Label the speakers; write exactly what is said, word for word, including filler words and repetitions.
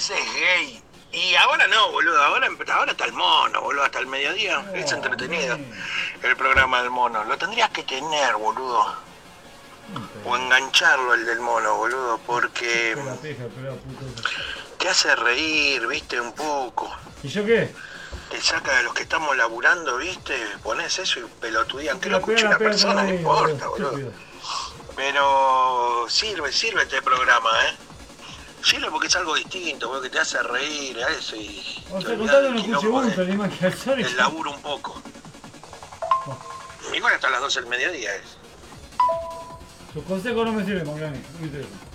Speaker 1: haces gay. Y ahora no, boludo, ahora, ahora está el mono, boludo, hasta el mediodía.
Speaker 2: Oh,
Speaker 1: es entretenido
Speaker 2: bien.
Speaker 1: el programa del mono. Lo tendrías que tener, boludo. O engancharlo el del mono, boludo, porque
Speaker 2: La peja, pero puto.
Speaker 1: te hace reír, viste, un poco.
Speaker 2: ¿Y yo qué?
Speaker 1: Te saca de los que estamos laburando, viste, pones eso y pelotudían. Que lo
Speaker 2: La
Speaker 1: escuche
Speaker 2: pega,
Speaker 1: una
Speaker 2: la pega
Speaker 1: persona,
Speaker 2: por
Speaker 1: no
Speaker 2: ahí,
Speaker 1: importa,
Speaker 2: boludo.
Speaker 1: boludo. Pero sirve, sirve este programa, ¿eh? Sirve porque es algo distinto, boludo, que te hace reír a eso y
Speaker 2: O
Speaker 1: te
Speaker 2: sea,
Speaker 1: olvidás
Speaker 2: contando
Speaker 1: del
Speaker 2: no escuche
Speaker 1: quilombo
Speaker 2: punto,
Speaker 1: de-
Speaker 2: ni más que al sol.
Speaker 1: del laburo un poco. Igual hasta las doce del mediodía es.
Speaker 2: Sus consejos no me sirven, Magnani. No me interesa.